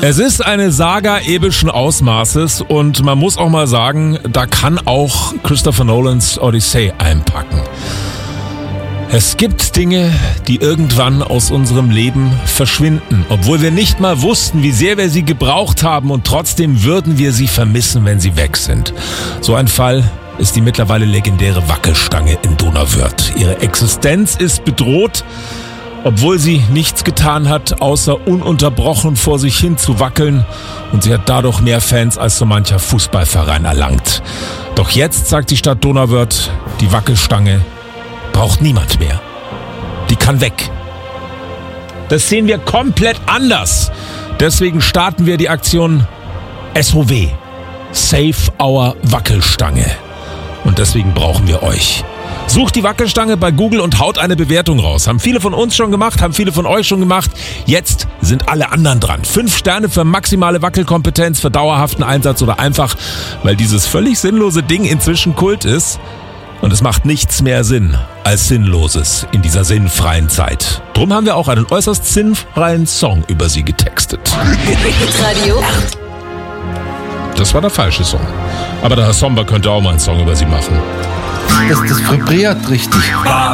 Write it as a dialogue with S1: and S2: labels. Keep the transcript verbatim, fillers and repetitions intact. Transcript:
S1: Es ist eine Saga epischen Ausmaßes und man muss auch mal sagen, da kann auch Christopher Nolans Odyssey einpacken. Es gibt Dinge, die irgendwann aus unserem Leben verschwinden, obwohl wir nicht mal wussten, wie sehr wir sie gebraucht haben, und trotzdem würden wir sie vermissen, wenn sie weg sind. So ein Fall ist die mittlerweile legendäre Wackelstange in Donauwörth. Ihre Existenz ist bedroht, obwohl sie nichts getan hat, außer ununterbrochen vor sich hin zu wackeln, und sie hat dadurch mehr Fans als so mancher Fußballverein erlangt. Doch jetzt sagt die Stadt Donauwörth, die Wackelstange braucht niemand mehr. Die kann weg. Das sehen wir komplett anders. Deswegen starten wir die Aktion S O W. Save Our Wackelstange. Und deswegen brauchen wir euch. Sucht die Wackelstange bei Google und haut eine Bewertung raus. Haben viele von uns schon gemacht, haben viele von euch schon gemacht. Jetzt sind alle anderen dran. Fünf Sterne für maximale Wackelkompetenz, für dauerhaften Einsatz oder einfach, weil dieses völlig sinnlose Ding inzwischen Kult ist. Und es macht nichts mehr Sinn als Sinnloses in dieser sinnfreien Zeit. Drum haben wir auch einen äußerst sinnfreien Song über sie getextet.
S2: Radio.
S1: Das war der falsche Song. Aber der Herr Somber könnte auch mal einen Song über sie machen.
S3: Das, das vibriert richtig.